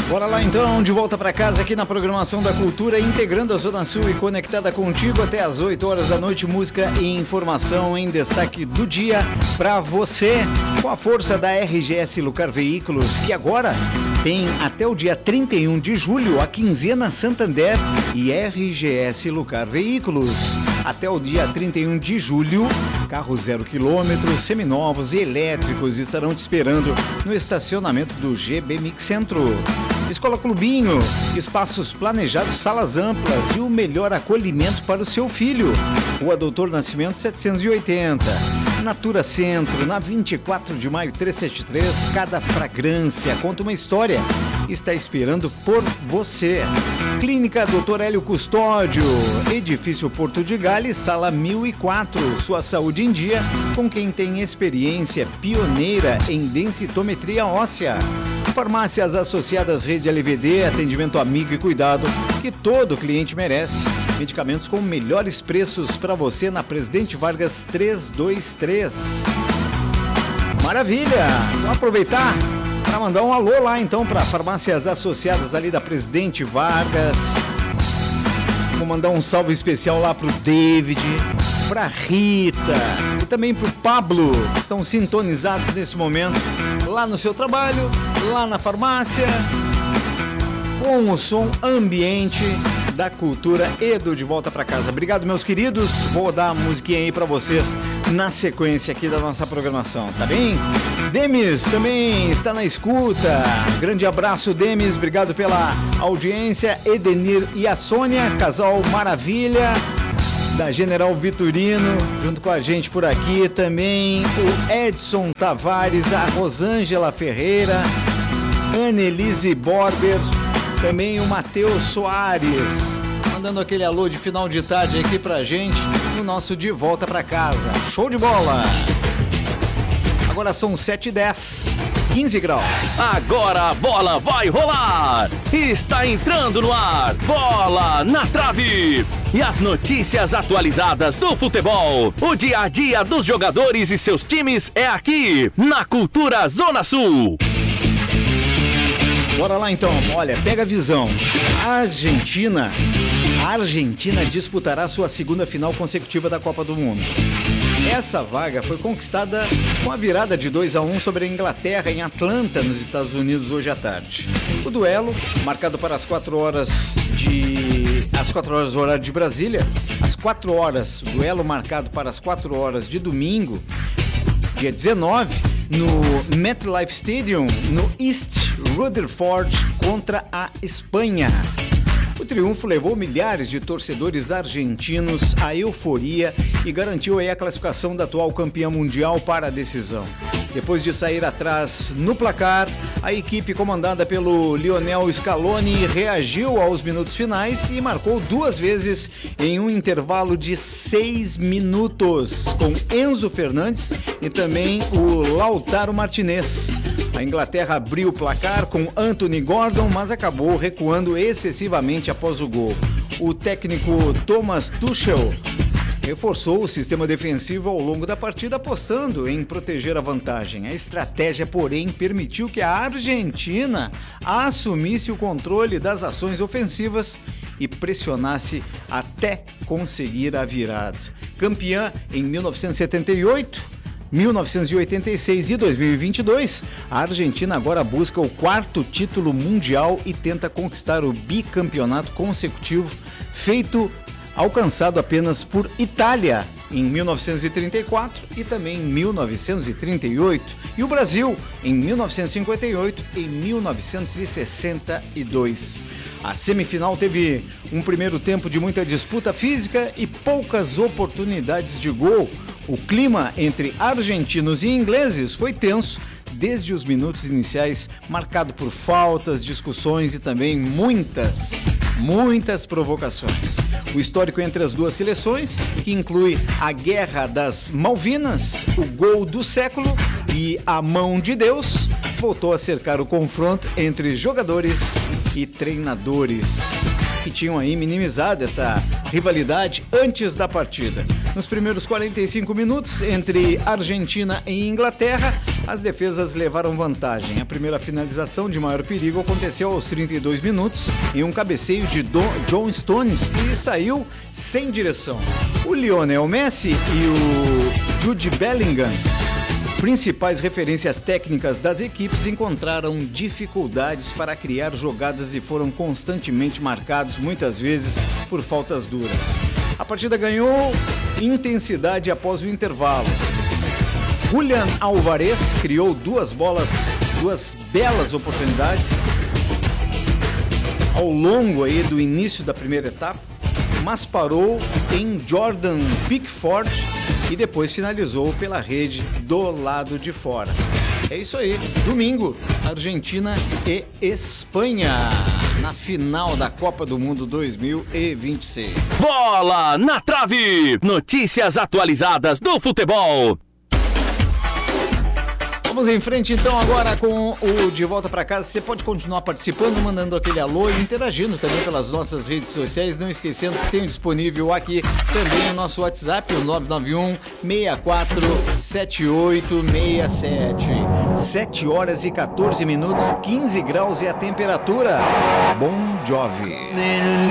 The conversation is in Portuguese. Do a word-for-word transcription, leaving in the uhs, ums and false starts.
Bora lá então, de volta para casa aqui na programação da Cultura, integrando a Zona Sul e conectada contigo até as oito horas da noite. Música e informação em destaque do dia para você, com a força da R G S Lucar Veículos, que agora tem até o dia trinta e um de julho a quinzena Santander e R G S Lucar Veículos. Até o dia trinta e um de julho, carros zero quilômetros, seminovos e elétricos estarão te esperando no estacionamento do G B Mix Centro. Escola Clubinho, espaços planejados, salas amplas e o melhor acolhimento para o seu filho. Rua Doutor Nascimento setecentos e oitenta. Natura Centro, na vinte e quatro de maio trezentos e setenta e três, cada fragrância conta uma história. Está esperando por você. Clínica doutor Hélio Custódio, edifício Porto de Gales, sala mil e quatro. Sua saúde em dia com quem tem experiência pioneira em densitometria óssea. Farmácias Associadas Rede L V D, atendimento amigo e cuidado que todo cliente merece. Medicamentos com melhores preços para você na Presidente Vargas trezentos e vinte e três. Maravilha! Vamos aproveitar para mandar um alô lá então para Farmácias Associadas ali da Presidente Vargas. Vou mandar um salve especial lá pro David, pra Rita e também pro Pablo, que estão sintonizados nesse momento lá no seu trabalho, lá na farmácia, com o som ambiente da Cultura e do De Volta Pra Casa. Obrigado, meus queridos. Vou dar a musiquinha aí pra vocês na sequência aqui da nossa programação, tá bem? Demis também está na escuta. Grande abraço, Demis. Obrigado pela audiência. Edenir e a Sônia, casal maravilha da General Vitorino, junto com a gente por aqui. Também o Edson Tavares, a Rosângela Ferreira, Annelise Borber, também o Matheus Soares, mandando aquele alô de final de tarde aqui pra gente no nosso De Volta Pra Casa. Show de bola! Agora são sete e dez, quinze graus. Agora a bola vai rolar! Está entrando no ar, Bola na Trave! E as notícias atualizadas do futebol. O dia a dia dos jogadores e seus times é aqui, na Cultura Zona Sul. Bora lá então, olha, pega a visão. A Argentina, a Argentina disputará sua segunda final consecutiva da Copa do Mundo. Essa vaga foi conquistada com a virada de dois a um sobre a Inglaterra em Atlanta, nos Estados Unidos, hoje à tarde. O duelo, marcado para as quatro horas de... às quatro horas do horário de Brasília, às quatro horas, o duelo marcado para as quatro horas de domingo, dia dezenove, no MetLife Stadium, no East Rutherford, contra a Espanha. O triunfo levou milhares de torcedores argentinos à euforia e garantiu aí a classificação da atual campeã mundial para a decisão. Depois de sair atrás no placar, a equipe comandada pelo Lionel Scaloni reagiu aos minutos finais e marcou duas vezes em um intervalo de seis minutos, com Enzo Fernandes e também o Lautaro Martinez. A Inglaterra abriu o placar com Anthony Gordon, mas acabou recuando excessivamente após o gol. O técnico Thomas Tuchel reforçou o sistema defensivo ao longo da partida, apostando em proteger a vantagem. A estratégia, porém, permitiu que a Argentina assumisse o controle das ações ofensivas e pressionasse até conseguir a virada. Campeã em mil novecentos e setenta e oito, mil novecentos e oitenta e seis e dois mil e vinte e dois, a Argentina agora busca o quarto título mundial e tenta conquistar o bicampeonato consecutivo, feito alcançado apenas por Itália em mil novecentos e trinta e quatro e também em mil novecentos e trinta e oito, e o Brasil em mil novecentos e cinquenta e oito e mil novecentos e sessenta e dois. A semifinal teve um primeiro tempo de muita disputa física e poucas oportunidades de gol. O clima entre argentinos e ingleses foi tenso desde os minutos iniciais, marcado por faltas, discussões e também muitas, muitas provocações. O histórico entre as duas seleções, que inclui a Guerra das Malvinas, o gol do século e a mão de Deus, voltou a cercar o confronto entre jogadores e treinadores, que tinham aí minimizado essa rivalidade antes da partida. Nos primeiros quarenta e cinco minutos, entre Argentina e Inglaterra, as defesas levaram vantagem. A primeira finalização de maior perigo aconteceu aos trinta e dois minutos em um cabeceio de Do- John Stones, que saiu sem direção. O Lionel Messi e o Jude Bellingham, principais referências técnicas das equipes, encontraram dificuldades para criar jogadas e foram constantemente marcados, muitas vezes, por faltas duras. A partida ganhou intensidade após o intervalo. Julián Álvarez criou duas bolas, duas belas oportunidades ao longo aí do início da primeira etapa, mas parou em Jordan Pickford e depois finalizou pela rede do lado de fora. É isso aí, domingo, Argentina e Espanha, na final da Copa do Mundo dois mil e vinte e seis. Bola na trave! Notícias atualizadas do futebol. Vamos em frente então agora com o De Volta Pra Casa. Você pode continuar participando, mandando aquele alô e interagindo também pelas nossas redes sociais. Não esquecendo que tem disponível aqui também o nosso WhatsApp, o nove nove um, seis quatro sete oito seis sete. sete horas e quatorze minutos, quinze graus e a temperatura. Bon Jovi.